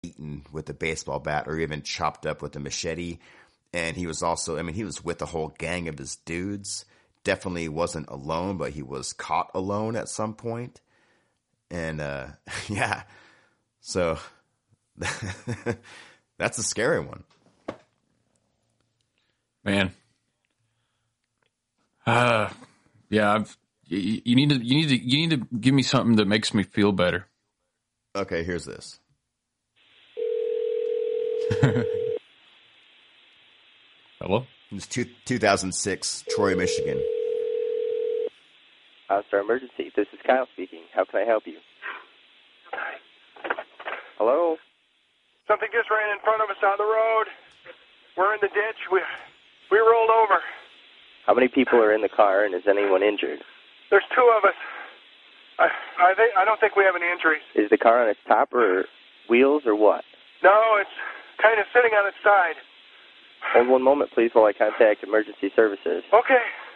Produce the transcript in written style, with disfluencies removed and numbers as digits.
beaten with a baseball bat or even chopped up with a machete. And he was also, I mean, he was with a whole gang of his dudes. Definitely wasn't alone, but he was caught alone at some point. And, yeah, so that's a scary one. Man. Yeah, you need to give me something that makes me feel better. Okay, here's this. Hello? It was 2006, Troy, Michigan. Star Emergency. This is Kyle speaking. How can I help you? Hello? Something just ran in front of us on the road. We're in the ditch. We rolled over. How many people are in the car, and is anyone injured? There's two of us. I don't think we have any injuries. Is the car on its top or wheels or what? No, it's kind of sitting on its side. Hold one moment, please, while I contact emergency services. Okay.